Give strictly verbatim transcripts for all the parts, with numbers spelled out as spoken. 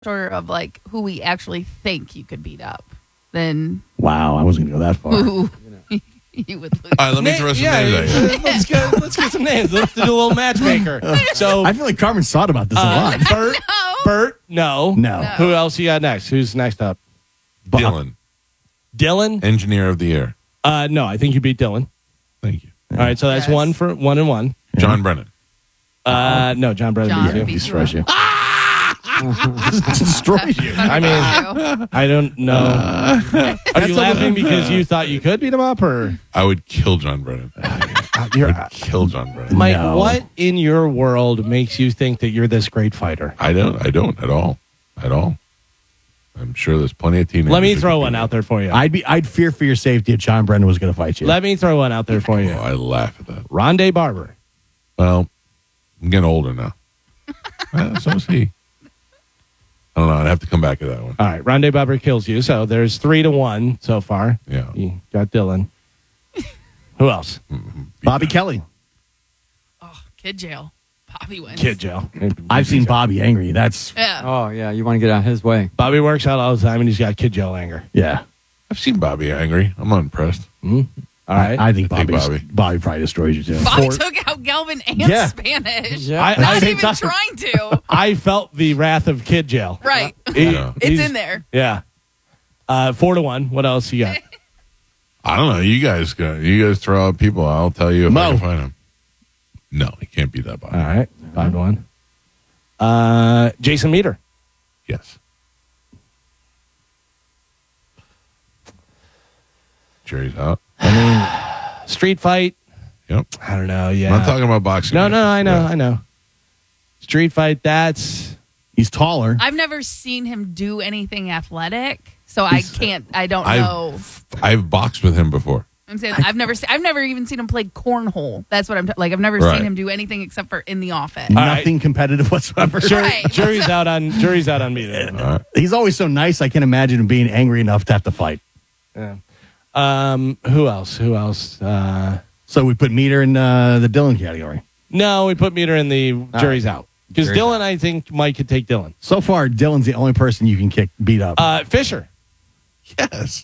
Sort of like who we actually think you could beat up, then Wow, I wasn't going to go that far. who you would lose. All right, let me Na- throw some yeah, names at you. let's get let's get some names. Let's do a little matchmaker. So I feel like Carmen's thought about this a uh, lot. Bert, No. Bert, no, No. No. Who else you got next? Who's next up? Dylan, Dylan? engineer of the year. Uh, no, I think you beat Dylan. Thank you. All right, so that's Yes. one for one and one. John Brennan. Uh, no, John Brennan John beats you. beat Destroys you. you. Destroys you. I mean, I don't know. Are you laughing because you thought you could beat him up, or I would kill John Brennan. you're, I would kill John Brennan. Mike? No. What in your world makes you think that you're this great fighter? I don't. I don't at all. At all. I'm sure there's plenty of teenagers. Let me who throw could one do out that. there for you. I'd be. I'd fear for your safety if John Brennan was going to fight you. Let me throw one out there for you. Oh, I laugh at that. Rondé Barber. Well, I'm getting older now. Uh, so is he. I don't know. I'd have to come back to that one. All right, Rondé Barber kills you. So there's three to one so far. Yeah. You got Dylan. Who else? Bobby Kelly. Oh, kid jail. Bobby wins. Kid Joe. I've seen Bobby angry. That's Yeah. Oh, yeah. You want to get out his way. Bobby works out all the time, and he's got Kid Joe anger. yeah. I've seen Bobby angry. I'm unimpressed. All right. I, I think I think Bobby's, Bobby. Bobby probably destroys you too. Bobby For- took out Galvin and Yeah. Spanish. Yeah. I, At Not the same even time. trying to. I felt the wrath of Kid Jail. Right. He- Yeah. It's he's- in there. Yeah. Uh, four to one. What else you got? I don't know. You guys go. You guys throw out people. I'll tell you if Mo. I can find them. No, he can't beat that Bobby. All right. Five to one. Uh, Jason Meter. Yes. Jerry's out. Street fight. Yep. I don't know. Yeah. I'm not talking about boxing. no, here. no, I know. Yeah. I know. Street fight. That's. He's taller. I've never seen him do anything athletic, so I can't. I don't know. I've, I've boxed with him before. I'm saying I've never. Se- I've never even seen him play cornhole. That's what I'm t- like. I've never Right. seen him do anything except for in the office. Nothing competitive whatsoever. Jury, Right. Jury's out on. Jury's out on Meter. All right. He's always so nice. I can't imagine him being angry enough to have to fight. Yeah. Um. Who else? Who else? Uh. So we put Meter in uh, the Dylan category. No, we put Meter in the jury's out because Jury's Dylan. I think Mike could take Dylan. So far, Dylan's the only person you can kick, beat up. Uh. Fisher. Yes.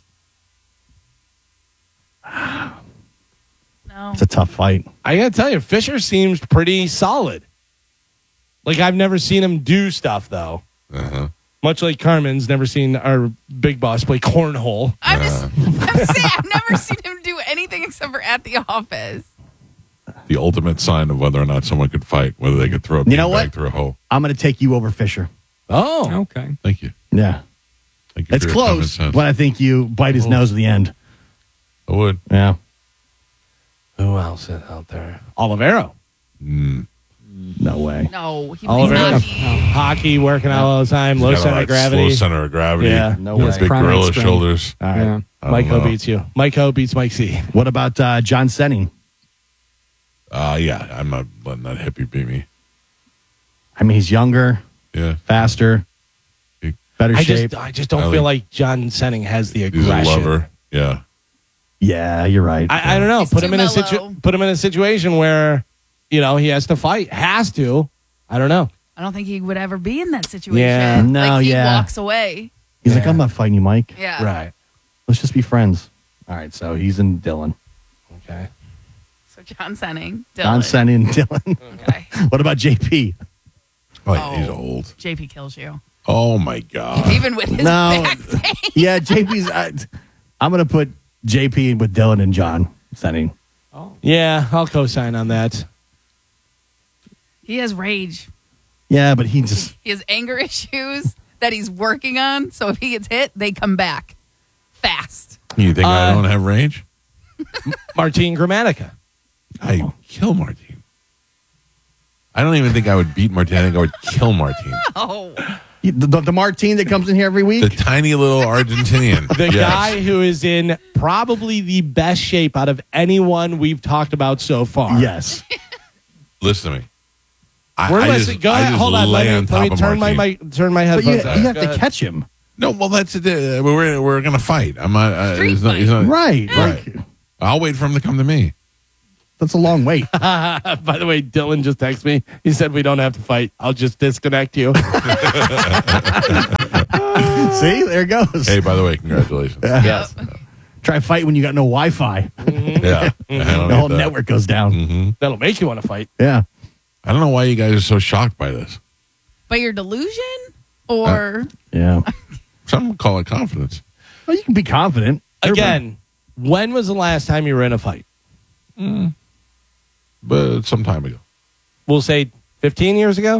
No. It's a tough fight. I gotta tell you, Fisher seems pretty solid. Like I've never seen him do stuff though. Uh-huh. Much like Carmen's never seen our big boss play cornhole. I'm just. I'm saying I've never seen him do anything except for at the office. The ultimate sign of whether or not someone could fight, whether they could throw a You know beanbag what? through a hole. I'm going to take you over Fisher. Oh, Okay. Thank you. Yeah. Thank you It's for your common close, sense. but I think you bite his nose at the end. I would. Yeah. who else is out there? Olivero, Mm. No way. No, he plays Olivero, hockey. hockey, working out all the time, low Got a center lot of of gravity. Low center of gravity. Yeah. No Got way. big Primate gorilla strength. shoulders. All right, Yeah. I Mike don't Ho know. beats you. Mike Ho beats Mike C. What about uh, John Senning? Uh, yeah, I'm not letting that hippie beat me. I mean, he's younger, Yeah. faster, He- better I shape. just, I just don't I feel like- like John Senning has the He's a aggression. lover. Yeah. Yeah, you're right. I, I don't know. He's Put too him in a mellow. situ- Put him in a situation where, you know, he has to fight. Has to. I don't know. I don't think he would ever be in that situation. Yeah. No, like he yeah. walks away. he's like, Yeah. I'm not fighting you, Mike. Yeah. Right. Let's just be friends. All right, so he's in Dylan. Okay. So John Senning, Dylan. John Senning and Dylan. Okay. What about J P? Oh, yeah, Oh. he's old. J P kills you, Oh, my God. even with his No. back pain. Yeah, J P's. I, I'm going to put J P with Dylan and John Senning. Yeah, I'll co-sign on that. He has rage. Yeah, but he just. He has anger issues that he's working on. So if he gets hit, they come back fast. You think I Uh, don't have range? Martin Gramatica. I kill Martin. I don't even think I would beat Martin. I think I would kill Martin. Oh, The, the, the Martine that comes in here every The week. tiny little Argentinian. The Yes. guy who is in probably the best shape out of anyone we've talked about so far. Yes. Listen to me. I, We're I listening. just, Go I ahead. just Hold on. Let lay me, on let top me of turn my, Martin. mic turn my But you, headphones you on. have Go to ahead. catch him. No, well, that's it. Uh, We're we're gonna fight. I'm not. Uh, Street he's not, he's not Right. Right. Like, I'll wait for him to come to me. That's a long wait. By the way, Dylan just texted me. He said we don't have to fight. I'll just disconnect you. See, there it goes. Hey, by the way, congratulations. Yes. Try fight when you got no Wi-Fi. Yeah. I don't The whole need that. network goes down. Mm-hmm. That'll make you want to fight. Yeah. I don't know why you guys are so shocked by this. By your delusion? Or Yeah. Some call it confidence. Well, you can be confident. Again, when was the last time you were in a fight? But some time ago. We'll say fifteen years ago?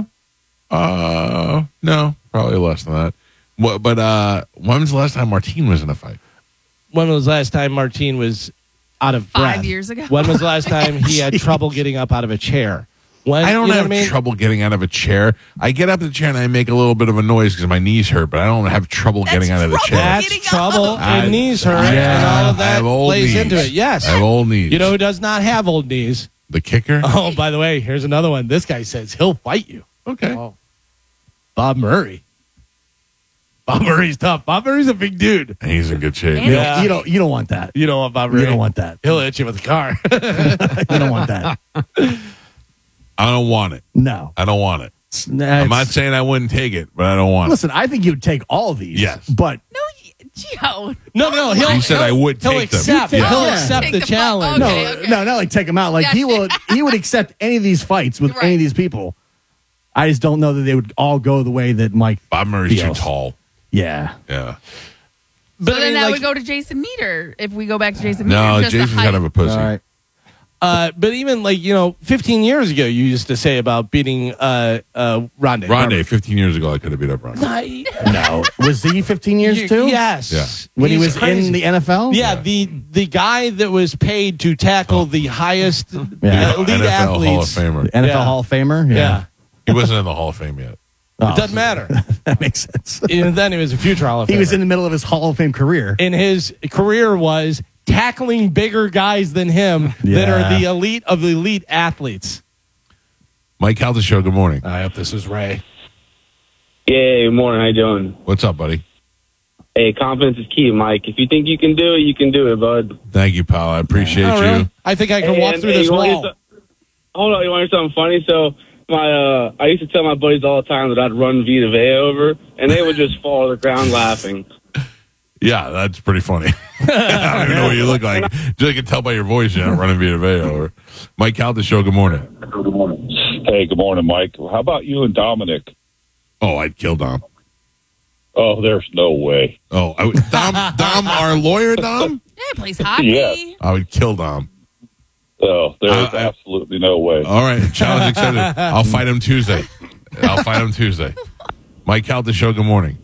Uh, no, probably less than that. What, but uh, when was the last time Martine was in a fight? When was the last time Martine was out of Five breath? years ago. When was the last time he had trouble getting up out of a chair? When, I don't you know have what I mean? trouble getting out of a chair. I get up in the chair and I make a little bit of a noise because my knees hurt, but I don't have trouble That's getting out of the trouble. chair. That's Getting trouble up. I- and knees hurt, Yeah, and all of I that have old plays knees. into it. Yes. I have old knees. You know who does not have old knees? the kicker? Oh, by the way, here's another one. This guy says he'll fight you. Okay. Oh. Bob Murray. Bob Murray's tough. Bob Murray's a big dude. And he's in good shape. And- You, Yeah. don't, you don't. You don't want that. You don't want Bob You Murray. don't want that. He'll hit you with a car. You don't want that. I don't want it. No. I don't want it. It's- I'm not saying I wouldn't take it, but I don't want Listen, I think you'd take all of these. Yes. But no, Joe. no, no. He'll, You said he'll- I would he'll take them. accept, You take- He'll Yeah. accept Take the the fight. challenge. no, Okay, okay. no, not like take him out. Like he will. He would accept any of these fights with Right. any of these people. I just don't know that they would all go the way that Mike. it. Bob Murray's too feels. tall. Yeah. Yeah. But So I then mean, that like, would go to Jason Meter if we go back to Jason Meter. No, just the Jason's height. kind of a pussy. All right. uh, but even like, you know, fifteen years ago, you used to say about beating uh, uh, Ronde. Rondé, fifteen years ago, I could have beat up Rondé. I- No. Was he fifteen years You- too? Yes. Yeah. When he He's was crazy. in the N F L. Yeah, the the guy that was paid to tackle the highest Yeah. elite N F L Hall of athletes. Famer. N F L Yeah. Hall of Famer. Yeah. He wasn't in the Hall of Fame yet. Oh, It doesn't matter. that makes sense. And then he was a future Hall of Famer. He was in the middle of his Hall of Fame career. and his career was tackling bigger guys than him that Yeah. are the elite of the elite athletes. Mike Calta Show, good morning. I hope this is Ray. Yeah, good morning. How you doing? What's up, buddy? Hey, confidence is key, Mike. If you think you can do it, you can do it, bud. Thank you, pal. I appreciate Oh, you. really? I think I can Hey, walk and- through hey, this you wanna hear wall. some- Hold on, you want to hear something funny? So, my uh, I used to tell my buddies all the time that I'd run Vita Vea over, and they would just fall to the ground laughing. Yeah, that's pretty funny. I don't even know what you look like. Just I can tell by your voice you're not running Vita Vea over. Mike Calta Show, good morning. Hey, good morning, Mike. How about you and Dominic? Oh, I'd kill Dom. Oh, there's no way. Oh, I would, Dom, Dom, our lawyer, Dom? Yeah, he plays hockey. Yes. I would kill Dom. Oh, there's Uh, I- absolutely no way. All right, challenge accepted. I'll fight him Tuesday. I'll fight him Tuesday. Mike Calta Show, good morning.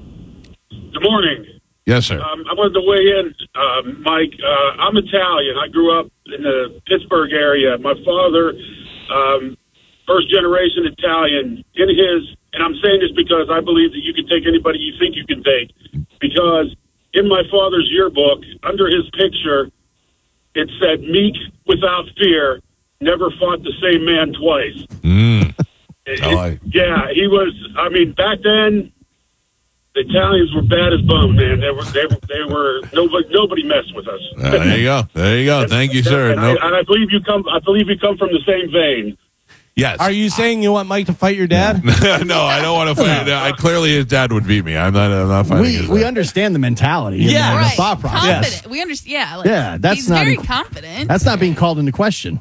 Good morning. Yes, sir. Um, I wanted to weigh in, uh, Mike. Uh, I'm Italian. I grew up in the Pittsburgh area. My father, um, first generation Italian, in his, and I'm saying this because I believe that you can take anybody you think you can take. Because in my father's yearbook, under his picture, it said, meek without fear, never fought the same man twice. Mm. It- I like- yeah, he was, I mean, back then, the Italians were bad as bone, man. They were, they were, they were nobody, nobody messed with us. Uh, there you go. There you go. Thank you, sir. And, No, I, and I believe you come. I believe you come from the same vein. yes. Are you saying you want Mike to fight your dad? no, I don't want to fight. I clearly his dad would beat me. I'm not. I'm not fighting. We his we dad. understand the mentality. and Yeah, the, Right. the thought process. Confident. We understand. Yeah. Like, Yeah, that's he's not very inc- confident. That's not being called into question.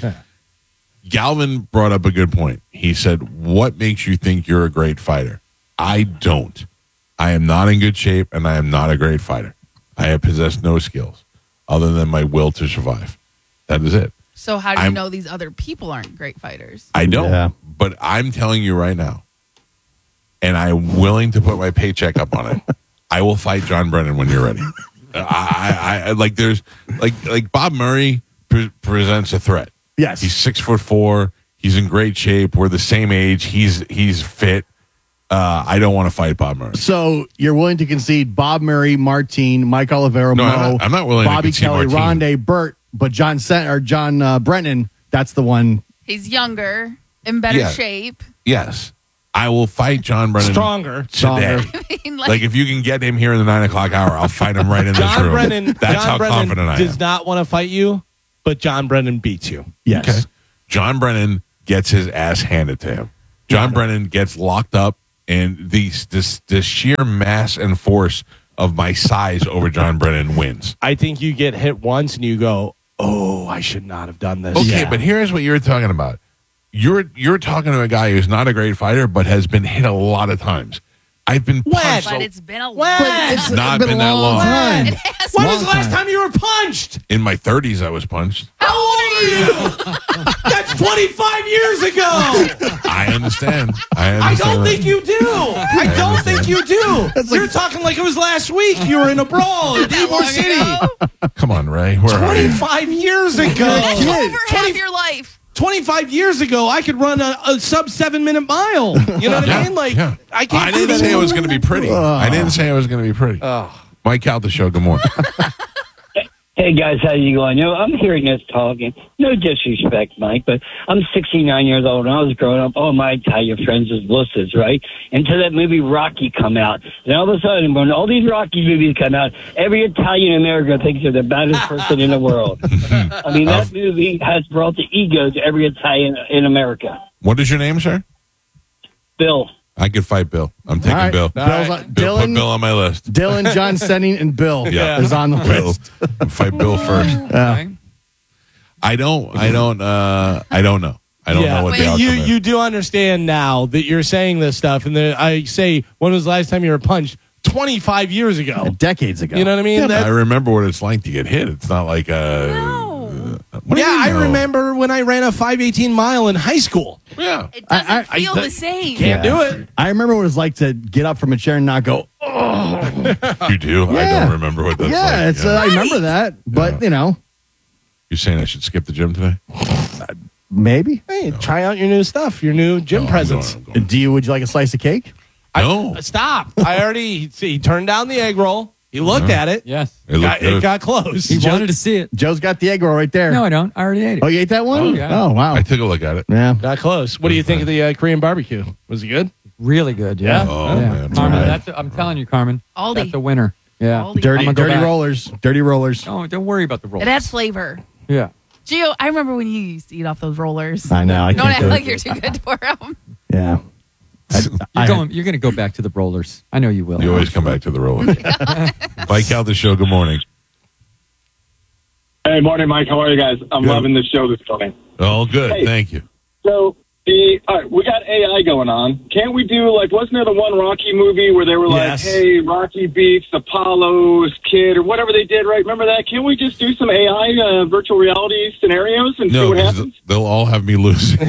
Galvin brought up a good point. He said, "What makes you think you're a great fighter?" I don't. I am not in good shape, and I am not a great fighter. I have possessed no skills other than my will to survive. That is it. so how do you I'm- know these other people aren't great fighters? I don't. Yeah. But I'm telling you right now, and I'm willing to put my paycheck up on it. I will fight John Brennan when you're ready. I, I, I like. There's like like Bob Murray pre- presents a threat. Yes. He's six foot four. He's in great shape. We're the same age. He's he's fit. Uh, I don't want to fight Bob Murray. So you're willing to concede Bob Murray, Martine, Mike Olivero, No, Mo, I'm not- I'm not willing to Bobby concede Kelly, Martine. Rondé, Burt, but John Sen- or John uh, Brennan, that's the one. He's younger, in better Yeah. shape. Yes, I will fight John Brennan Stronger. today. Stronger. I mean, like, Like if you can get him here in the nine o'clock hour, I'll fight him right in this John room. Brennan, That's John how Brennan confident I does am. not want to fight you, but John Brennan beats you. Yes. Okay. John Brennan gets his ass handed to him. John Brennan gets locked up, and the this the sheer mass and force of my size over John Brennan wins. I think you get hit once and you go, oh, I should not have done this. Okay, Yeah. but here's what you're talking about. You're you're talking to a guy who's not a great fighter, but has been hit a lot of times. I've been When? punched. But a- it's been a When? lot. It's Not been, been a that long long. time. It has When been. was the last time you were punched? in my thirties, I was punched. How old are you? That's twenty-five years ago. I understand. I understand. I don't that. think you do. I don't think you do. You're talking like it was last week. You were in a brawl in Ybor City. Come on, Ray. Where are you? twenty-five years ago. That's over half twenty your life. twenty-five years ago, I could run a, a sub seven minute mile. You know what I mean? Like, Yeah. I can't. I do didn't that. say it was going to be pretty. I didn't say it was going to be pretty. Mike Calta show. Good morning. Hey guys, how you going? You know, I'm hearing this talking. No disrespect, Mike, but I'm sixty-nine years old. When I was growing up, all my Italian friends was Blusses, right? Until that movie Rocky come out, and all of a sudden, when all these Rocky movies come out, every Italian in America thinks they're the baddest person in the world. I mean, that movie has brought the ego to every Italian in America. What is your name, sir? Bill. I could fight Bill. I'm taking All right. Bill. Bill's on- Bill. Put Dylan, Bill on my list. Dylan, John Senning, and Bill Yeah. is on the Bill. list. Fight Bill first. Yeah. I don't. I don't. Uh, I don't know. I don't know what the Wait, outcome you is. you do understand now that you're saying this stuff, and then I say, when was the last time you were punched? twenty-five years ago. Decades ago. You know what I mean? Yeah, but That- I remember what it's like to get hit. It's not like a. No. What do you yeah, mean, I no? remember when I ran a five eighteen mile in high school. Yeah. It doesn't I- I- feel I- the same. Can't do it. I remember what it was like to get up from a chair and not go, You do. I Yeah. don't remember what that's yeah, like. it's, uh, I remember that. But, Yeah. you know, You're saying I should skip the gym today? maybe. Hey, try out your new stuff, your new gym No, I'm presence. going, I'm going. Do you, would you like a slice of cake? No. Stop. I already, see, he turned down the egg roll. He looked at it. Yes. It looked Got, it good. got close. He wanted to see it. Joe's got the egg roll right there. No, I don't. I already ate it. Oh, you ate that one? Oh, yeah. Oh, wow. I took a look at it. Yeah. Got close. What do you think of the uh, Korean barbecue? Was it good? Really good. Yeah. Yeah? Oh, yeah. man. Carmen, Right. that's a, I'm telling you, Carmen. Aldi. That's a winner. Yeah. Aldi. Dirty, I'm gonna go dirty back. rollers. Dirty rollers. Oh, don't worry about the roll. It adds flavor. Yeah. Gio, I remember when you used to eat off those rollers. I know. I Don't can't act do like it. you're too good for them. Yeah. I, You're I- going. You're going to go back to the rollers. I know you will. You always come back to the roller. Mike Calta show. Good morning. Hey, morning, Mike. How are you guys? I'm Good. loving the show this morning. Oh, good. Hey. Thank you. So, the all right, we got A I going on. Can't we do, like, wasn't there the one Rocky movie where they were like, Yes. hey, Rocky beats Apollo's kid or whatever they did, right? Remember that? Can't we just do some A I uh, virtual reality scenarios and see No, what 'cause happens? they'll all have me losing.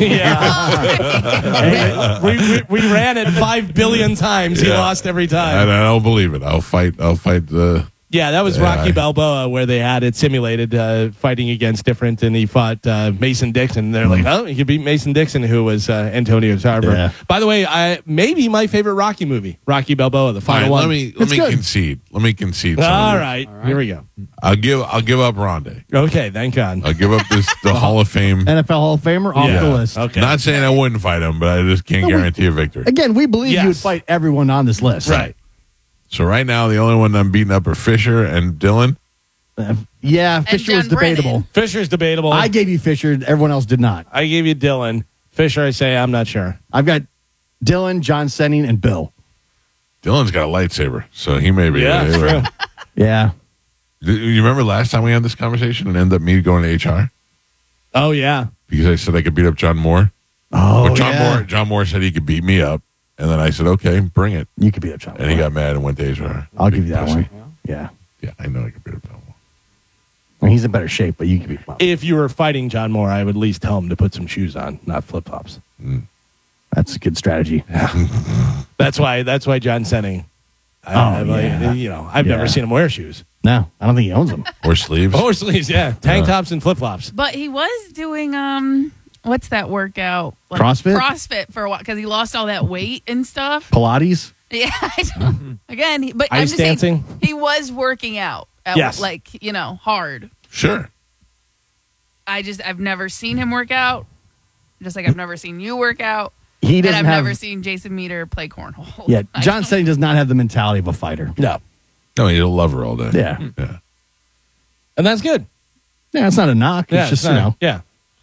Yeah. we, we, we ran it five billion times. He Yeah. lost every And time. I don't believe it. I'll fight. I'll fight the. Yeah, that was Yeah. Rocky Balboa where they had it simulated uh, fighting against different, and he fought uh, Mason Dixon. They're like, oh, he could beat Mason Dixon, who was uh, Antonio Tarver. Yeah. By the way, I maybe my favorite Rocky movie, Rocky Balboa, the All final right, one. let me let It's me good. concede. Let me concede. some All of this. right, here we go. I'll give. I'll give up Rondé. Okay, thank God. I'll give up this the Hall of Fame. N F L Hall of Famer off Yeah. the list. Okay. Not saying I wouldn't fight him, but I just can't No, we- guarantee a victory. Again, we believe Yes. you would fight everyone on this list. Right. So right now, the only one I'm beating up are Fisher and Dylan. Uh, yeah, Fisher John was debatable. Brennan. Fisher's debatable. I gave you Fisher. Everyone else did not. I gave you Dylan. Fisher, I say I'm not sure. I've got Dylan, John Senning, and Bill. Dylan's got a lightsaber, so he may be. Yeah, it's true. Yeah. You remember last time we had this conversation and ended up me going to H R Oh yeah. because I said I could beat up John Moore. Oh, but John yeah. Moore, John Moore said he could beat me up, and then I said, "Okay, bring it." You could beat up John. And he Moore. got mad and went to H R. I'll give you that Pussy. one. Yeah. Yeah, I know I could beat up John Moore. I mean, he's in better shape, but you could beat him up. If you were fighting John Moore, I would at least tell him to put some shoes on, not flip flops. That's a good strategy. That's why. That's why John Senning. I, Oh, I, like, yeah. You know, I've Yeah. never seen him wear shoes. No, I don't think he owns them. Or sleeves. Or sleeves, yeah, tank tops and flip flops. But he was doing um, what's that workout? Like CrossFit? CrossFit for a while because he lost all that weight and stuff. Pilates. Yeah, I don't- again, he, but I'm Ice just saying, dancing? he was working out. At, Yes. like you know, hard. Sure. I just I've never seen him work out. Just like I've never seen you work out. He And doesn't I've have. never seen Jason Meter play cornhole. Yeah, I John don't- Senning does not have the mentality of a fighter. No, No, he's a lover all day. Yeah. Yeah. and that's good. Yeah, it's not a knock. It's Yeah, just, it's you not- know. yeah.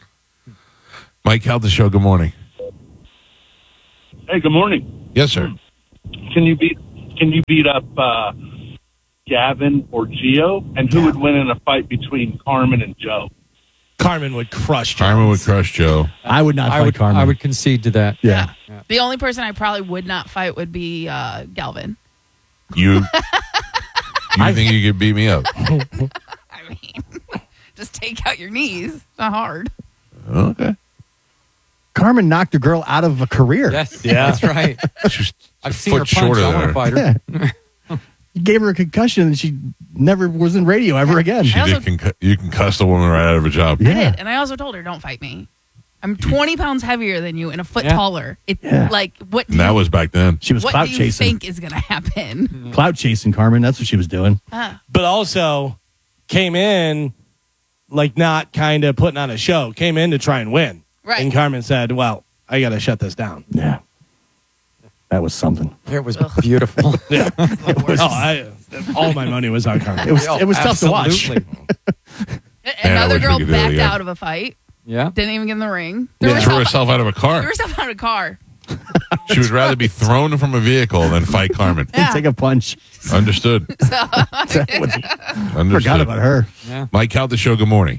Mike Calta Show, good morning. Hey, good morning. Yes, sir. Can you beat Can you beat up uh, Gavin or Gio? And who would win in a fight between Carmen and Joe? Carmen would crush Joe. Carmen would crush Joe. I would not I fight would, Carmen. I would concede to that. Yeah. The only person I probably would not fight would be uh, Galvin. You, you think you could beat me up? I mean, just take out your knees. It's not hard. Okay. Carmen knocked a girl out of a career. Yes, Yeah. that's right. She's a I've seen her foot punch. shorter I than want her. to fight her. Yeah. You gave her a concussion and she never was in radio ever again. She I also- did concu- you can cuss a woman right out of a job. I Yeah. did, and I also told her, "Don't fight me. I'm twenty pounds heavier than you and a foot Yeah. taller. It's Yeah. like what? Do And that you, was back then. She was what clout do you chasing. think is going to happen? Clout chasing Carmen. That's what she was doing. Ah, But also came in like not kind of putting on a show. Came in to try and win. Right. And Carmen said, "Well, I got to shut this down." Yeah. That was something. It was beautiful. Yeah. oh, I, all my money was on Carmen. It was it was tough to watch. Absolutely. Another wish we girl could do that backed again. out of a fight. Yeah. Didn't even get in the ring. She Threw threw herself, herself out of a car. threw herself out of a car. She would rather be thrown from a vehicle than fight Carmen. Yeah. Take a punch. Understood. Forgot Understood. about her. Yeah. Mike Calta Show, good morning.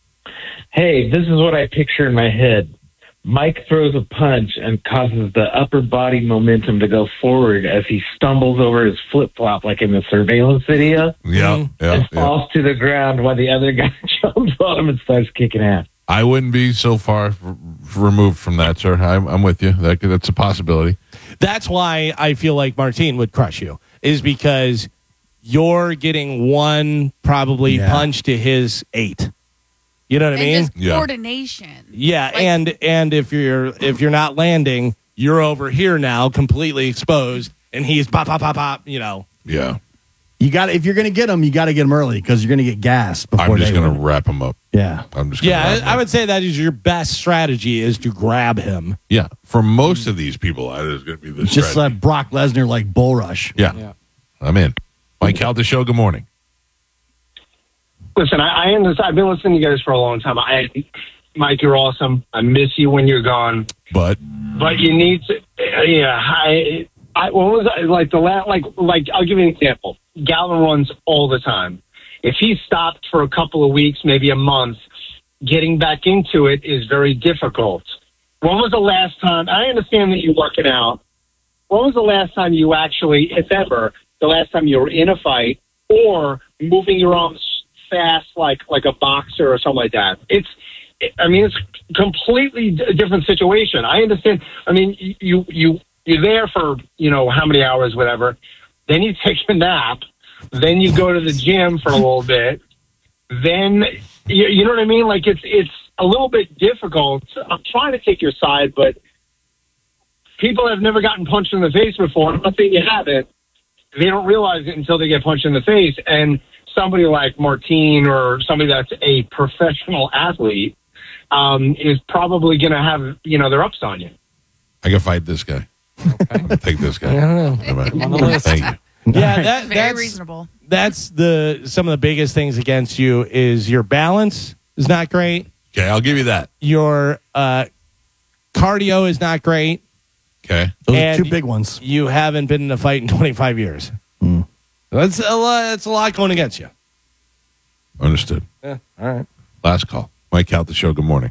Hey, this is what I picture in my head. Mike throws a punch and causes the upper body momentum to go forward as he stumbles over his flip-flop like in the surveillance video Yeah, Mhm. yeah, and yeah. falls to the ground while the other guy jumps on him and starts kicking ass. I wouldn't be so far r- removed from that, sir. I'm, I'm with you. That, could- that's a possibility. That's why I feel like Martine would crush you, is because you're getting one probably Yeah. punch to his eight. You know what I And mean? just Yeah. coordination. Yeah, Like- and and if you're if you're not landing, you're over here now, completely exposed, and he's pop pop pop pop. You know, Yeah. You got if you're going to get them, you got to get them early because you're going to get gassed before I'm just they going to will. wrap him up. Yeah. I'm just gonna yeah, wrap him I, I up. would say that is your best strategy is to grab him. Yeah. For most of these people, that is going to be the Just strategy. let Brock Lesnar like bull rush. yeah. Yeah. I'm in. Mike Calta Show, good morning. Listen, I, I understand. I've been listening to you guys for a long time. I, Mike, you're awesome. I miss you when you're gone. But But you need to. uh, Yeah, I. I what was I, like the last? Like, like I'll give you an example. Galvin runs all the time. If he stopped for a couple of weeks, maybe a month, getting back into it is very difficult. When was the last time? I understand that you're working out. When was the last time you actually, if ever, the last time you were in a fight or moving your arms fast like like a boxer or something like that? It's, I mean, it's completely d- different situation. I understand. I mean, you you you're there for you know how many hours, whatever. Then you take a nap. Then you go to the gym for a little bit. Then you, you know what I mean? Like it's it's a little bit difficult. I'm trying to take your side, but people have never gotten punched in the face before. I'm not saying you haven't. They don't realize it until they get punched in the face. And somebody like Martine or somebody that's a professional athlete um, is probably going to have, you know, their ups on you. I can fight this guy. I'm going to take this guy. I don't know. I'm in. On the list. Thank you. Yeah, that, Very that's reasonable. that's the some of the biggest things against you is your balance is not great. Okay, I'll give you that. Your uh, cardio is not great. Okay. Those are And two big ones. You haven't been in a fight in twenty-five years. Mm. That's a lot. That's a lot going against you. Understood. Yeah. All right. Last call. Mike Calta Show, good morning.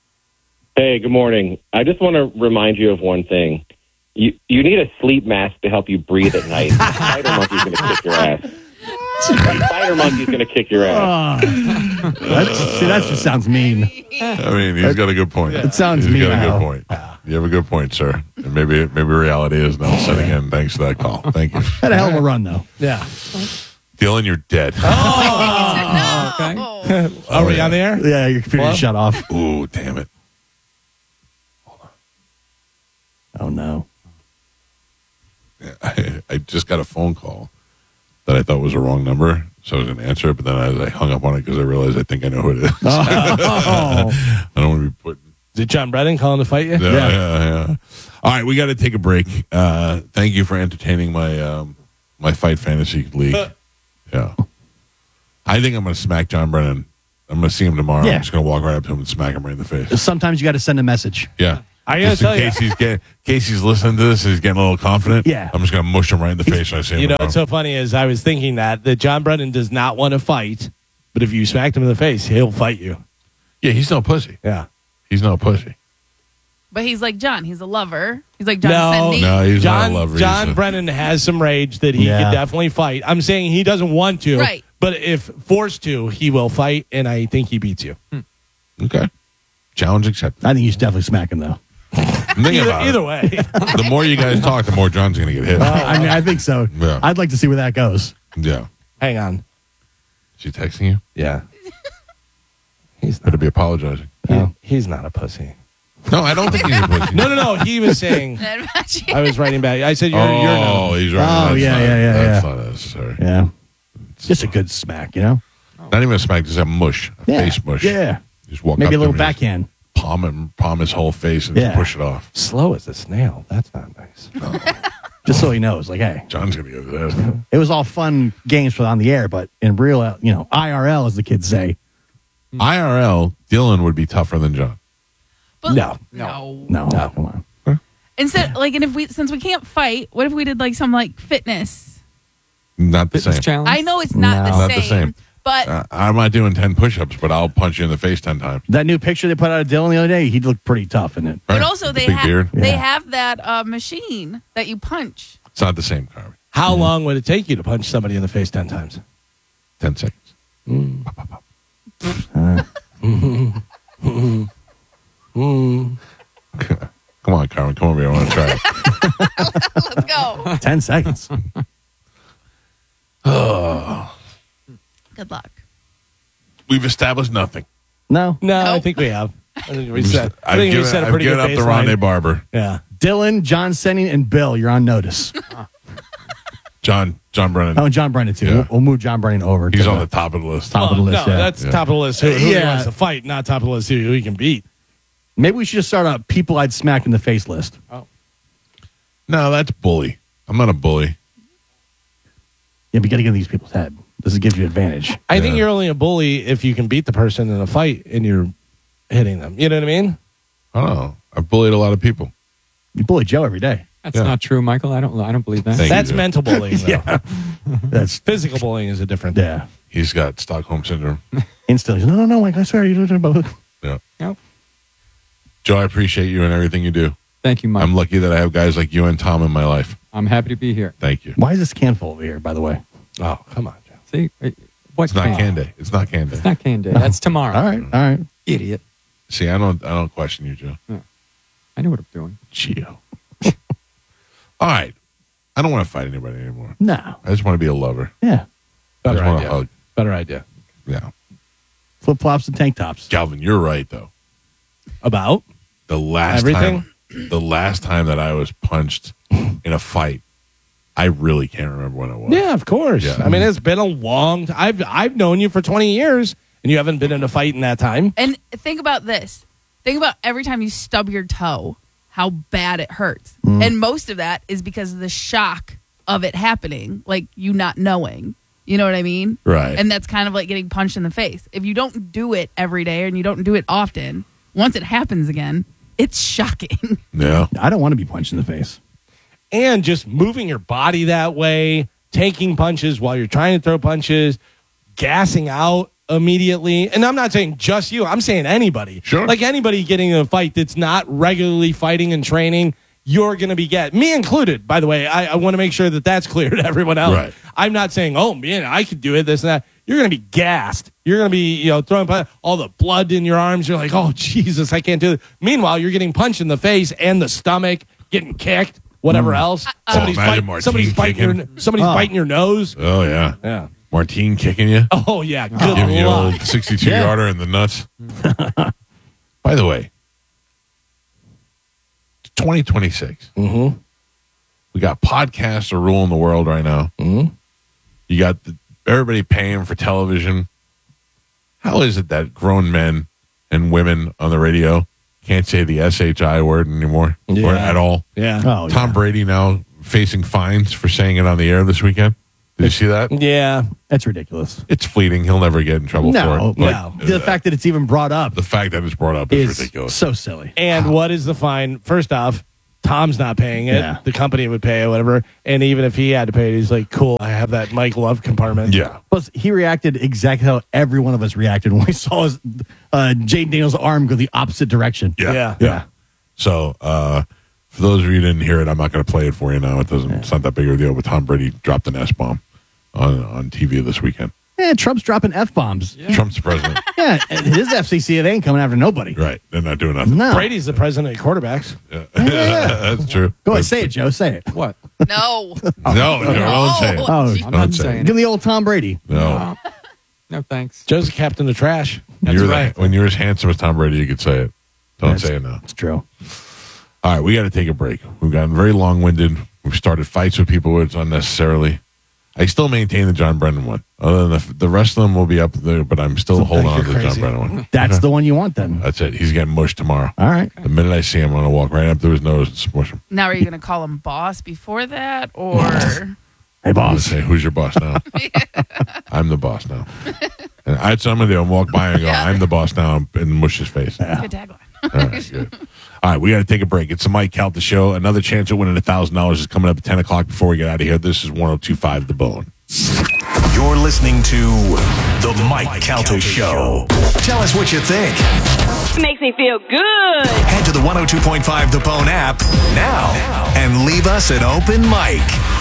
Hey, good morning. I just want to remind you of one thing. You you need a sleep mask to help you breathe at night. The spider monkey's going to kick your ass. The spider monkey's going to kick your ass. Oh. That's, see, that just sounds mean. I mean, he's got a good point. It sounds He's mean. got a Al. good point. You have a good point, sir. And maybe maybe reality is now setting in. Thanks for that call. Thank you. Had a hell of a run, though. Yeah. Dylan, you're dead. Oh, okay. Are we yeah. on the air? Yeah, your computer Hello? shut off. Ooh, damn it. Oh, no. I, I just got a phone call that I thought was a wrong number, so I was going to answer it, but then I, I hung up on it because I realized I think I know who it is. Oh. I don't want to be putting. Is it John Brennan calling to fight you? Yeah, yeah, yeah. All right, we got to take a break. Uh, thank you for entertaining my um, my fight fantasy league. Yeah, I think I'm going to smack John Brennan I'm going to see him tomorrow. Yeah. I'm just going to walk right up to him and smack him right in the face. Sometimes you got to send a message. Yeah. I gotta Just in tell you- case he's getting, in case he's listening to this and he's getting a little confident. Yeah. I'm just going to mush him right in the face when I see him You know, tomorrow. what's so funny is I was thinking that that John Brennan does not want to fight, but if you smacked him in the face, he'll fight you. Yeah, he's no pussy. Yeah. He's no pussy. But he's like John. He's a lover. He's like John No, Cindy. No, he's John, not a lover. John He's a- Brennan has some rage that he Yeah. could definitely fight. I'm saying he doesn't want to, Right. but if forced to, he will fight, and I think he beats you. Okay. Challenge accepted. I think you should definitely smack him, though. Think Either, about either it. way. The more you guys talk, the more John's going to get hit. I mean, I think so. Yeah. I'd like to see where that goes. Yeah. Hang on. She texting you? Yeah. He's Better not, be apologizing. he- he's not a pussy. No, I don't think he's a pussy. No, no, no. He was saying, I was writing back. I said, you're, oh, you're no. he's right. Oh, That's yeah, not, yeah, yeah, That's yeah. not necessary. Yeah. Just a good smack, you know? Not even a smack, just a mush. A Yeah. face mush. Yeah. Just walk Maybe up a little to him and just backhand. Palm him, palm his whole face and Yeah. just push it off. Slow as a snail. That's not nice. Just so he knows, like, hey, John's going to go to this. it was all fun games for on the air, but in real, uh, you know, I R L, as the kids say. I R L, Dylan would be tougher than John. But, No. no. No, come on. Instead, like, and if we, since we can't fight, what if we did like some like fitness? Not the Fitness same. challenge. I know it's not, No. the, Not same, the same. but Uh, I'm not doing ten push-ups, but I'll punch you in the face ten times. That new picture they put out of Dylan the other day, he looked pretty tough in it. but Right? also The they big have beard. they Yeah. have that uh, machine that you punch. It's not the same, Carmen. How long would it take you to punch somebody in the face ten times? Ten seconds. Mm. Pop, pop, pop. Come on, Carmen. Come over here. I want to try it. Let's go. Ten seconds. Good luck. We've established nothing. No. No, I Nope. think we have. I think we We've set, I I've think we given, set a I've pretty given good up the Rondé baseline. Barber. Yeah. Dylan, John Senning, and Bill, you're on notice. John John Brennan. Oh, John Brennan, too. Yeah. We'll, we'll move John Brennan over. He's to on the top of the list. top of the Well, list. no, yeah. that's Yeah. top of the list. Who, who Yeah. wants to fight? Not top of the list. Who, who you can beat? Maybe we should just start a people I'd smack in the face list. No, that's bully. I'm not a bully. Yeah, but you got to get in these people's head. This is- gives you advantage. I think Yeah. you're only a bully if you can beat the person in a fight and you're hitting them. You know what I mean? I don't know. I've bullied a lot of people. You bully Joe every day. That's Yeah. not true, Michael. I don't. I don't believe that. Thank you, That's Joe. mental bullying. Though. Yeah. That's, Physical bullying is a different thing. yeah. He's got Stockholm syndrome. Instantly. No, no, no, Mike, I swear you don't know about Yeah. Nope. Joe, I appreciate you and everything you do. Thank you, Mike. I'm I'm, lucky that I have guys like you and Tom in my life. happy to be here. Thank you. Why is this can full over here, by the way? Oh, come on, Joe. See, uh, what It's not can? can day. It's not can day. It's not can day. That's tomorrow. All right, all right. Idiot. See, I don't I don't question you, Joe. I know what I'm doing. Gio. All right. I don't want to fight anybody anymore. No. I just want to be a lover. Yeah. I Better just want to idea. hug. Better idea. Yeah. Flip flops and tank tops. Calvin, you're right though. About? The last Everything? time the last time that I was punched in a fight, I really can't remember when it was. Yeah, of course. Yeah. I mean, it's been a long time. I've, I've known you for twenty years, and you haven't been in a fight in that time. And think about this. Think about every time you stub your toe, how bad it hurts. And most of that is because of the shock of it happening, like you not knowing. You know what I mean? Right. And that's kind of like getting punched in the face. If you don't do it every day and you don't do it often, once it happens again, it's shocking. Yeah. I don't want to be punched in the face. And just moving your body that way, taking punches while you're trying to throw punches, gassing out immediately. And I'm not saying just you. I'm saying anybody. Sure. Like anybody getting in a fight that's not regularly fighting and training, you're going to be get me included. By the way, I, I want to make sure that that's clear to everyone else. Right. I'm not saying, oh man, I could do it. This and that. You're going to be gassed. You're going to be, you know, throwing pu- all the blood in your arms. You're like, oh Jesus, I can't do it. Meanwhile, you're getting punched in the face and the stomach, getting kicked, whatever else. Somebody's, Oh, imagine bite- Martine somebody's biting your, kicking. somebody's Oh. biting your nose. Oh yeah. Yeah. Martine kicking you. Oh yeah. Good Giving you luck. old sixty-two Yeah. yarder in the nuts. By the way, twenty twenty-six. Mm-hmm. We got podcasts are ruling the world right now. Mm-hmm. You got the, everybody paying for television. How is it that grown men and women on the radio can't say the S H I word anymore or Yeah. at all? Yeah. Oh, Tom yeah. Brady now facing fines for saying it on the air this weekend. Did you see that? Yeah. That's ridiculous. It's fleeting. He'll never get in trouble No, for it. no. The fact that it's even brought up The fact that it's brought up is, is ridiculous. so silly. And what is the fine? First off, Tom's not paying it. Yeah. The company would pay it, whatever. And even if he had to pay it, he's like, cool, I have that Mike Love compartment. Yeah. Plus, he reacted exactly how every one of us reacted when we saw his uh, Jane Daniels' arm go the opposite direction. Yeah. Yeah. Yeah. So, uh, for those of you who didn't hear it, I'm not going to play it for you now. It doesn't. It's not that big of a deal. But Tom Brady dropped an S bomb on on T V this weekend. Yeah, Trump's dropping F bombs. Yeah, Trump's the president. yeah and his F C C, it ain't coming after nobody. Right. They're not doing nothing. No. Brady's the president of quarterbacks. Yeah. That's true. Go ahead, That's say it, Joe. Say it. What? No. No, no, don't say it. Oh, I'm Don't not say saying it. it. give me the old Tom Brady. No. No, thanks. Joe's the captain of trash. That's You're the- right. when you're as handsome as Tom Brady, you could say it. Don't That's- say it now. It's true. All right, we got to take a break. We've gotten very long-winded. We've started fights with people it's unnecessarily. I still maintain the John Brennan one. Other than the, the rest of them will be up there, but I'm still holding on to the you're John crazy. Brennan one. That's the one you want then. That's it. He's getting mushed tomorrow. All right. The minute I see him, I'm going to walk right up to his nose and smush him. Now, are you going to call him boss before that, or Hey, I'm gonna boss. say, who's your boss now? I'm the boss now. And that's what I'm going to do. I'm walk by and go, Yeah. I'm the boss now, and mush his face. good tagline? All right, good. All right, we got to take a break. It's the Mike Calta Show. Another chance at winning one thousand dollars is coming up at ten o'clock before we get out of here. This is one oh two point five The Bone. You're listening to The Mike Calta Show. Tell us what you think. Makes me feel good. Head to the one oh two point five The Bone app now and leave us an open mic.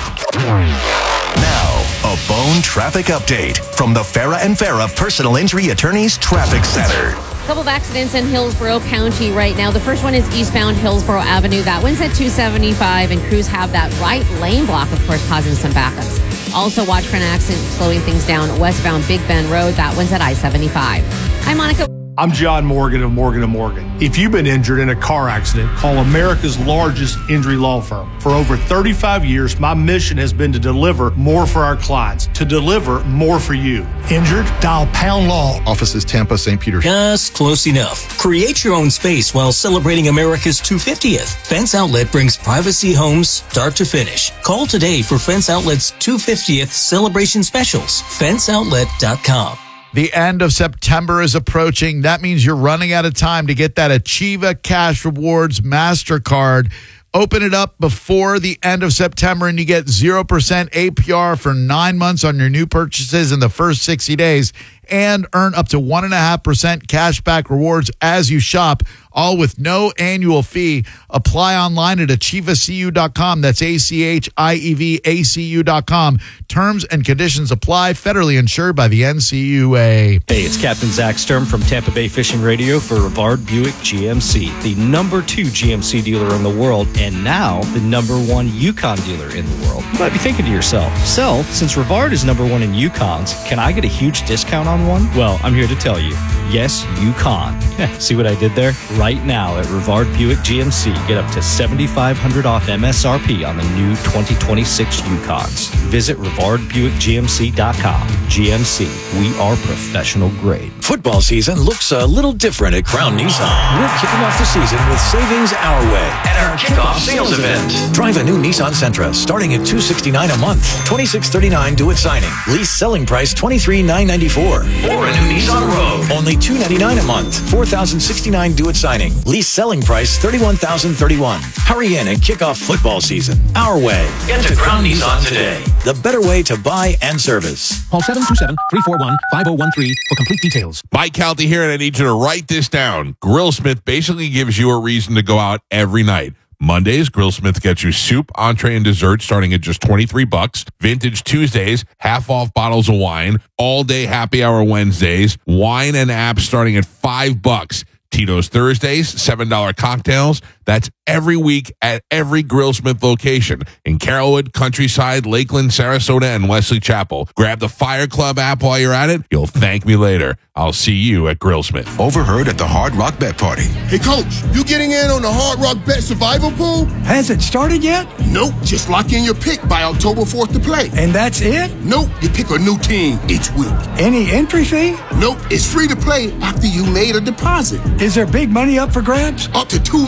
Now, a Bone traffic update from the Farah and Farah Personal Injury Attorneys Traffic Center. Couple of accidents in Hillsborough County right now. The first one is eastbound Hillsborough Avenue. That one's at two seventy-five, and crews have that right lane block, of course, causing some backups. Also, watch for an accident slowing things down westbound Big Bend Road. That one's at I seventy-five. I'm Monica. I'm John Morgan of Morgan and Morgan. If you've been injured in a car accident, call America's largest injury law firm. For over thirty-five years, my mission has been to deliver more for our clients, to deliver more for you. Injured? Dial Pound Law. Offices Tampa, Saint Peter. Just close enough. Create your own space while celebrating America's two hundred fiftieth. Fence Outlet brings privacy homes start to finish. Call today for Fence Outlet's two hundred fiftieth celebration specials. fence outlet dot com. The end of September is approaching. That means you're running out of time to get that Achieva Cash Rewards MasterCard. Open it up before the end of September and you get zero percent A P R for nine months on your new purchases in the first sixty days and earn up to one point five percent cash back rewards as you shop, all with no annual fee. Apply online at achieva c u dot com. That's A C H I E V A C U dot com. Terms and conditions apply. Federally insured by the N C U A. Hey, it's Captain Zach Sturm from Tampa Bay Fishing Radio for Rivard Buick G M C, the number two G M C dealer in the world, and now the number one Yukon dealer in the world. You might be thinking to yourself, Sel, since Rivard is number one in Yukons, can I get a huge discount on one? Well, I'm here to tell you, yes, you can. See what I did there? Right now at Rivard Buick G M C, get up to seventy-five hundred dollars off M S R P on the new twenty twenty-six Yukons. Visit rivard buick g m c dot com. G M C, we are professional grade. Football season looks a little different at Crown Nissan. We're kicking off the season with savings our way at our kickoff sales event. Drive a new Nissan Sentra starting at two hundred sixty-nine dollars a month, twenty-six thirty-nine due at signing. Lease selling price twenty-three thousand nine hundred ninety-four dollars. Or a new Nissan Rogue, only two hundred ninety-nine dollars a month, four thousand sixty-nine dollars due at signing. Lease selling price thirty-one thousand thirty-one dollars. Hurry in and kick off football season our way. Get to Crown Nissan today. The better way to buy and service. Call seven two seven, three four one, five zero one three for complete details. Mike Calta here, and I need you to write this down. Grillsmith basically gives you a reason to go out every night. Mondays, Grillsmith gets you soup, entree, and dessert starting at just twenty-three bucks. Vintage Tuesdays, half off bottles of wine. All day happy hour Wednesdays. Wine and apps starting at five bucks. Tito's Thursdays, seven dollar cocktails. That's every week at every Grillsmith location in Carrollwood, Countryside, Lakeland, Sarasota, and Wesley Chapel. Grab the Fire Club app while you're at it. You'll thank me later. I'll see you at Grillsmith. Overheard at the Hard Rock Bet Party. Hey, Coach, you getting in on the Hard Rock Bet Survival Pool? Has it started yet? Nope. Just lock in your pick by October fourth to play. And that's it? Nope. You pick a new team each week. Any entry fee? Nope. It's free to play after you made a deposit. Is there big money up for grabs? Up to two million dollars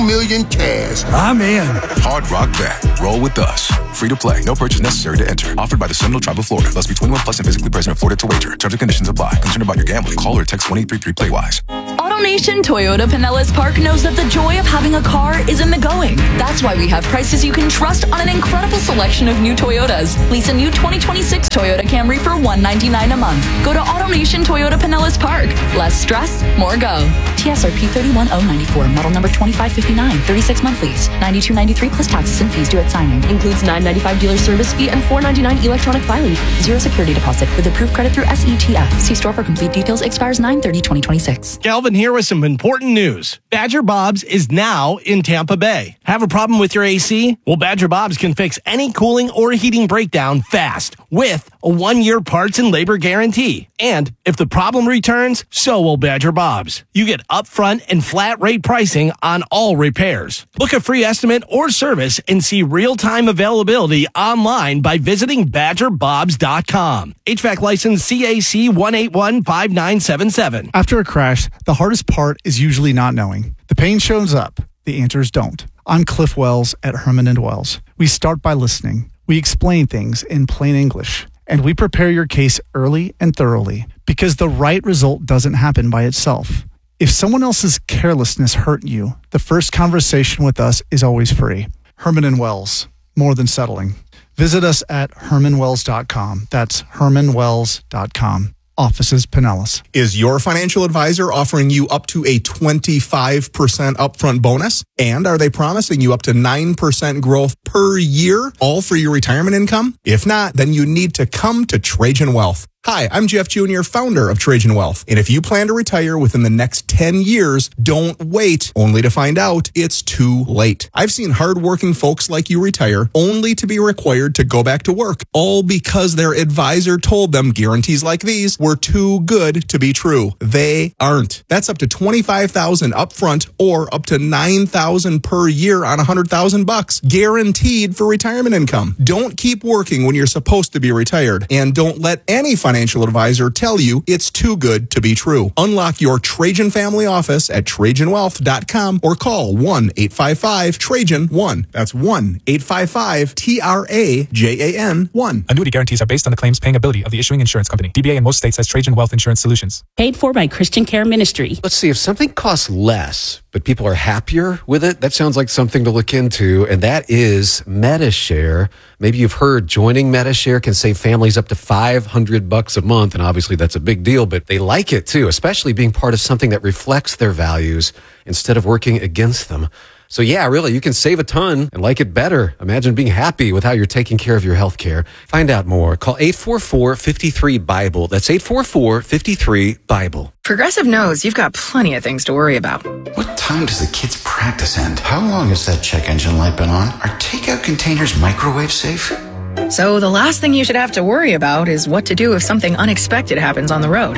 Taz. I'm in. Hard Rock Bet. Roll with us. Free to play. No purchase necessary to enter. Offered by the Seminole Tribe of Florida. Must be twenty-one plus and physically present in Florida to wager. Terms and conditions apply. Concerned about your gambling? Call or text one eight three three play wise. AutoNation Toyota Pinellas Park knows that the joy of having a car is in the going. That's why we have prices you can trust on an incredible selection of new Toyotas. Lease a new twenty twenty-six Toyota Camry for one hundred ninety-nine dollars a month. Go to AutoNation Toyota Pinellas Park. Less stress, more go. T S R P three one zero nine four, model number twenty-five fifty-nine, thirty-six month lease, ninety-two ninety-three plus taxes and fees due at signing. Includes nine ninety-five dealer service fee and four ninety-nine electronic filing. Zero security deposit with approved credit through S E T F. See store for complete details. Expires nine thirty twenty twenty-six. Galvin here with some important news. Badger Bob's is now in Tampa Bay. Have a problem with your A C? Well, Badger Bob's can fix any cooling or heating breakdown fast with a one-year parts and labor guarantee. And if the problem returns, so will Badger Bob's. You get upfront and flat rate pricing on all repairs. Book a free estimate or service and see real-time availability online by visiting badger bobs dot com. H V A C license C A C one eight one five nine seven seven. After a crash, the hardest part is usually not knowing. The pain shows up, the answers don't. I'm Cliff Wells at Herman and Wells. We start by listening. We explain things in plain English, and we prepare your case early and thoroughly because the right result doesn't happen by itself. If someone else's carelessness hurt you, the first conversation with us is always free. Herman and Wells, more than settling. Visit us at herman wells dot com. That's herman wells dot com. Offices Pinellas. Is your financial advisor offering you up to a twenty-five percent upfront bonus? And are they promising you up to nine percent growth per year, all for your retirement income? If not, then you need to come to Trajan Wealth. Hi, I'm Jeff Junior, founder of Trajan Wealth. And if you plan to retire within the next ten years, don't wait only to find out it's too late. I've seen hardworking folks like you retire only to be required to go back to work, all because their advisor told them guarantees like these were too good to be true. They aren't. That's up to twenty-five thousand dollars upfront or up to nine thousand dollars per year on one hundred thousand bucks, guaranteed for retirement income. Don't keep working when you're supposed to be retired, and don't let any financial financial advisor tell you it's too good to be true. Unlock your Trajan family office at trajan wealth dot com or call one eight five five Trajan one. That's one eight five five T R A J A N one. Annuity guarantees are based on the claims paying ability of the issuing insurance company. D B A in most states has Trajan Wealth Insurance Solutions. Paid for by Christian Care Ministry. Let's see, if something costs less, but people are happier with it, that sounds like something to look into, and that is MediShare. Maybe you've heard joining MediShare can save families up to five hundred bucks a month, and obviously that's a big deal, but they like it too, especially being part of something that reflects their values instead of working against them. So yeah, really, you can save a ton and like it better. Imagine being happy with how you're taking care of your health care. Find out more. Call eight four four, five three, BIBLE. That's eight four four, five three, BIBLE. Progressive knows you've got plenty of things to worry about. What time does the kids' practice end? How long has that check engine light been on? Are takeout containers microwave safe? So the last thing you should have to worry about is what to do if something unexpected happens on the road.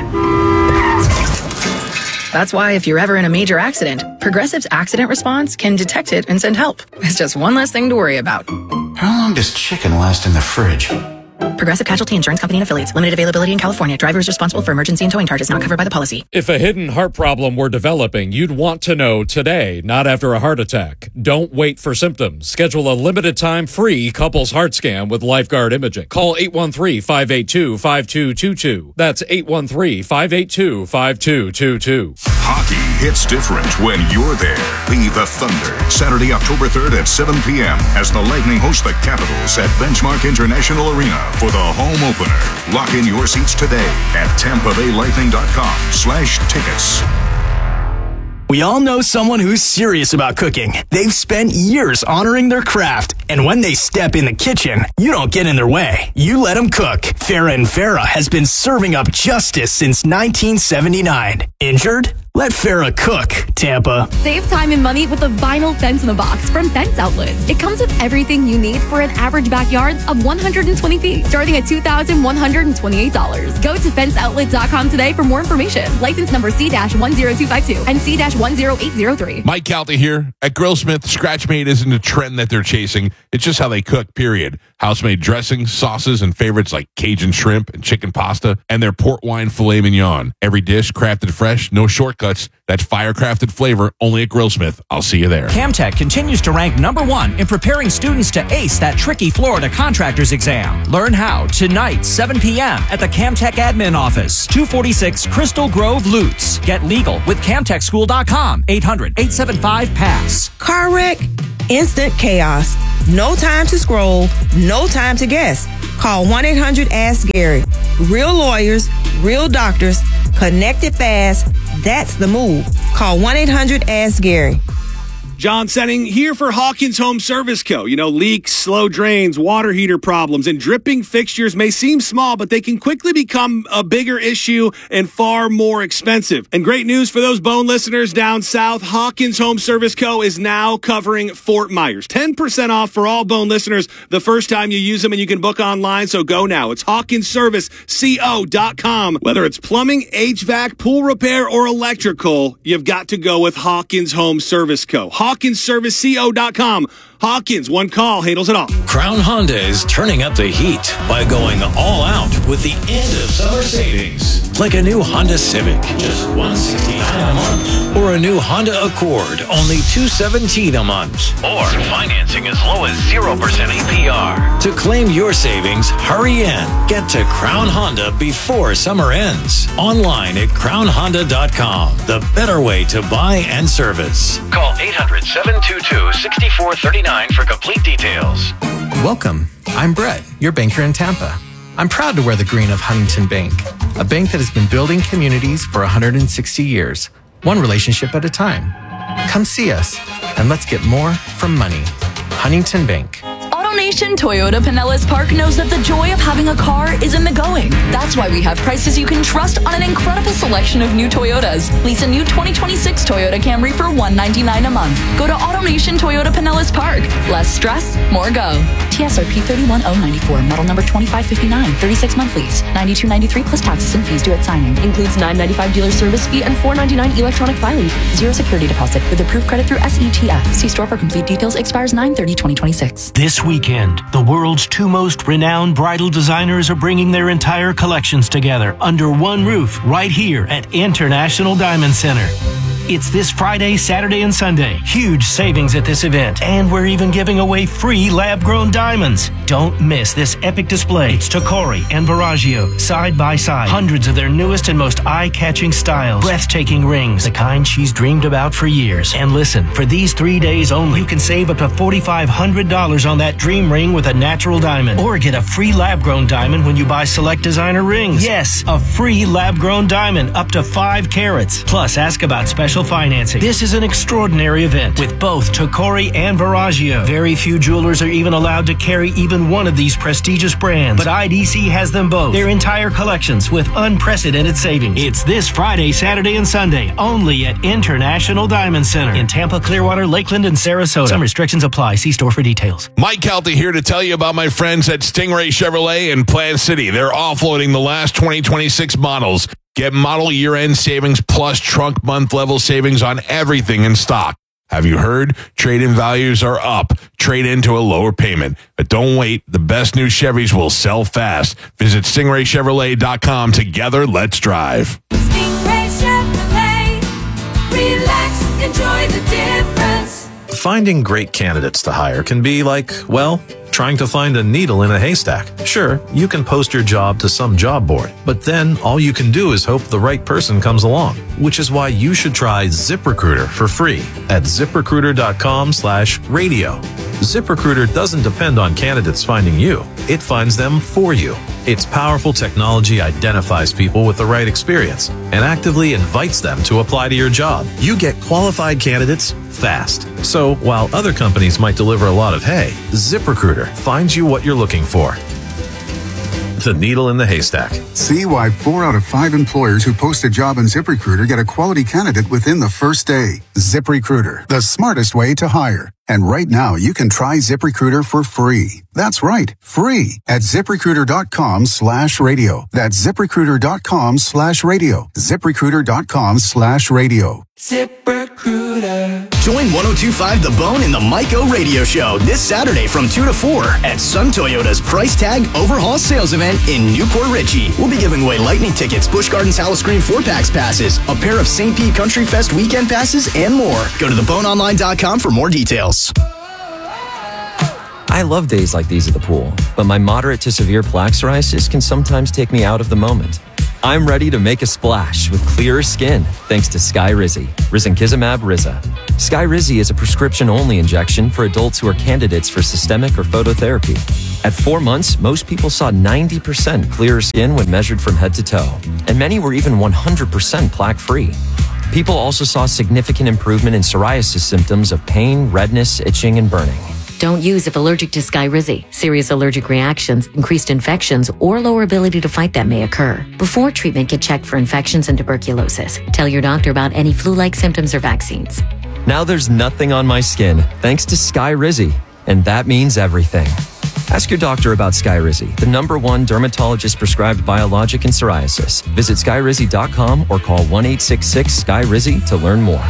That's why if you're ever in a major accident, Progressive's accident response can detect it and send help. It's just one less thing to worry about. How long does chicken last in the fridge? Progressive Casualty Insurance Company and Affiliates. Limited availability in California. Driver is responsible for emergency and towing charges not covered by the policy. If a hidden heart problem were developing, you'd want to know today, not after a heart attack. Don't wait for symptoms. Schedule a limited time free couples heart scan with Lifeguard Imaging. Call eight one three, five eight two, five two two two. That's eight one three, five eight two, five two two two. Hockey hits different when you're there. Be the Thunder. Saturday, October third at seven p.m. as the Lightning host the Capitals at Benchmark International Arena for the home opener. Lock in your seats today at tampa bay lightning dot com slash tickets. We all know someone who's serious about cooking. They've spent years honoring their craft, and when they step in the kitchen, you don't get in their way. You let them cook. Farrah and Farrah has been serving up justice since nineteen seventy-nine. Injured? Let Farrah cook, Tampa. Save time and money with a vinyl fence in a box from Fence Outlets. It comes with everything you need for an average backyard of one hundred twenty feet, starting at two thousand one hundred twenty-eight dollars. Go to fence outlet dot com today for more information. License number C one zero two five two and C one zero eight zero three. Mike Calta here. At Grillsmith, Scratch-Made isn't a trend that they're chasing. It's just how they cook, period. House-made dressings, sauces, and favorites like Cajun shrimp and chicken pasta, and their port wine filet mignon. Every dish crafted fresh, no shortcuts. cuts, that fire-crafted flavor only at Grillsmith. I'll see you there. Camtech continues to rank number one in preparing students to ace that tricky Florida contractor's exam. Learn how tonight, seven p.m. at the Camtech admin office, two forty-six Crystal Grove, Lutz. Get legal with camtech school dot com, eight hundred, eight seven five, PASS. Car wreck? Instant chaos. No time to scroll, no time to guess. Call one eight hundred ask Gary. Real lawyers, real doctors, connected fast. That's the move. Call one eight hundred ask Gary. John Senning here for Hawkins Home Service Co. You know, leaks, slow drains, water heater problems, and dripping fixtures may seem small, but they can quickly become a bigger issue and far more expensive. And great news for those Bone listeners down south, Hawkins Home Service Co. is now covering Fort Myers. ten percent off for all Bone listeners the first time you use them, and you can book online, so go now. It's Hawkins Service Co dot com. Whether it's plumbing, H V A C, pool repair, or electrical, you've got to go with Hawkins Home Service Co. Hawkins Service Co dot com. Hawkins, one call handles it all. Crown Honda is turning up the heat by going all out with the end of summer savings. Like a new Honda Civic, just one hundred sixty-nine dollars a month. Or a new Honda Accord, only two hundred seventeen dollars a month. Or financing as low as zero percent A P R. To claim your savings, hurry in. Get to Crown Honda before summer ends. Online at crown honda dot com. The better way to buy and service. Call eight hundred, seven two two, six four three nine for complete details. Welcome. I'm Brett, your banker in Tampa. I'm proud to wear the green of Huntington Bank, a bank that has been building communities for one hundred sixty years, one relationship at a time. Come see us, and let's get more from money. Huntington Bank. AutoNation Toyota Pinellas Park knows that the joy of having a car is in the going. That's why we have prices you can trust on an incredible selection of new Toyotas. Lease a new twenty twenty-six Toyota Camry for one hundred ninety-nine dollars a month. Go to AutoNation Toyota Pinellas Park. Less stress, more go. T S R P three one zero nine four, model number twenty-five fifty-nine, thirty-six month lease, ninety-two ninety-three plus taxes and fees due at signing. Includes nine ninety-five dealer service fee and four ninety-nine electronic filing. Zero security deposit with approved credit through S E T F. See store for complete details. Expires nine thirty twenty twenty-six. This weekend, the world's two most renowned bridal designers are bringing their entire collections together under one roof right here at International Diamond Center. It's this Friday, Saturday, and Sunday. Huge savings at this event. And we're even giving away free lab-grown diamonds. Don't miss this epic display. It's Tacori and Verragio, side by side. Hundreds of their newest and most eye-catching styles. Breathtaking rings, the kind she's dreamed about for years. And listen, for these three days only, you can save up to four thousand five hundred dollars on that dream ring with a natural diamond. Or get a free lab-grown diamond when you buy select designer rings. Yes, a free lab-grown diamond up to five carats. Plus, ask about special financing. This is an extraordinary event with both Tacori and Verragio. Very few jewelers are even allowed to carry even one of these prestigious brands, but I D C has them both. Their entire collections with unprecedented savings. It's this Friday, Saturday, and Sunday only at International Diamond Center in Tampa, Clearwater, Lakeland, and Sarasota. Some restrictions apply. See store for details. Mike Calta here to tell you about my friends at Stingray Chevrolet in Plant City. They're offloading the last twenty twenty-six models. Get model year-end savings plus trunk month level savings on everything in stock. Have you heard? Trade-in values are up. Trade into a lower payment. But don't wait. The best new Chevys will sell fast. Visit stingray chevrolet dot com. Together, let's drive. Stingray Chevrolet. Relax, enjoy the difference. Finding great candidates to hire can be like, well, trying to find a needle in a haystack. Sure, you can post your job to some job board, but then all you can do is hope the right person comes along, which is why you should try ZipRecruiter for free at ziprecruiter dot com slash radio. ZipRecruiter doesn't depend on candidates finding you. It finds them for you. Its powerful technology identifies people with the right experience and actively invites them to apply to your job. You get qualified candidates fast. So while other companies might deliver a lot of hay, ZipRecruiter finds you what you're looking for. The needle in the haystack. See why four out of five employers who post a job on ZipRecruiter get a quality candidate within the first day. ZipRecruiter, the smartest way to hire. And right now, you can try ZipRecruiter for free. That's right, free at ZipRecruiter.com slash radio. That's ZipRecruiter.com slash radio. ZipRecruiter.com slash radio. ZipRecruiter. Join one oh two point five The Bone in the Mike O Radio Show this Saturday from two to four at Sun Toyota's Price Tag Overhaul Sales Event in Newport Richey. We'll be giving away lightning tickets, Busch Gardens Howl-O-Scream four-packs passes, a pair of Saint Pete Country Fest weekend passes, and more. Go to the bone online dot com for more details. I love days like these at the pool, but my moderate to severe plaque psoriasis can sometimes take me out of the moment. I'm ready to make a splash with clearer skin thanks to Skyrizi, Risankizumab Riza. Skyrizi is a prescription-only injection for adults who are candidates for systemic or phototherapy. At four months, most people saw ninety percent clearer skin when measured from head to toe, and many were even one hundred percent plaque-free. People also saw significant improvement in psoriasis symptoms of pain, redness, itching, and burning. Don't use if allergic to Skyrizi. Serious allergic reactions, increased infections, or lower ability to fight them may occur. Before treatment, get checked for infections and tuberculosis. Tell your doctor about any flu-like symptoms or vaccines. Now there's nothing on my skin thanks to Skyrizi, and that means everything. Ask your doctor about Skyrizi, the number one dermatologist-prescribed biologic in psoriasis. Visit Skyrizi dot com or call one eight six six S K Y R I Z Y to learn more.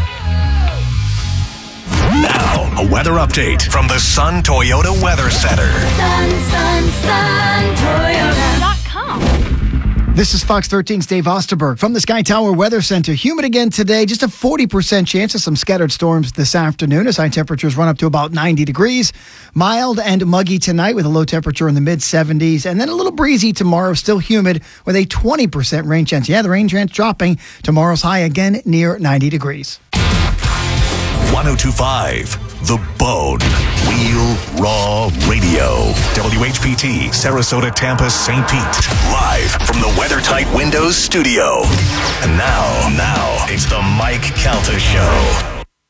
Now, a weather update from the Sun Toyota Weather Center. Sun, sun, sun, Toyota dot com. This is Fox thirteen's Dave Osterberg from the Sky Tower Weather Center. Humid again today, just a forty percent chance of some scattered storms this afternoon as high temperatures run up to about ninety degrees. Mild and muggy tonight with a low temperature in the mid seventies, and then a little breezy tomorrow, still humid with a twenty percent rain chance. Yeah, the rain chance dropping. Tomorrow's high again near ninety degrees. one oh two point five The Bone. Real Raw Radio. W H P T, Sarasota, Tampa, Saint Pete. Live from the WeatherTight Windows studio. And now, now, it's the Mike Calta Show.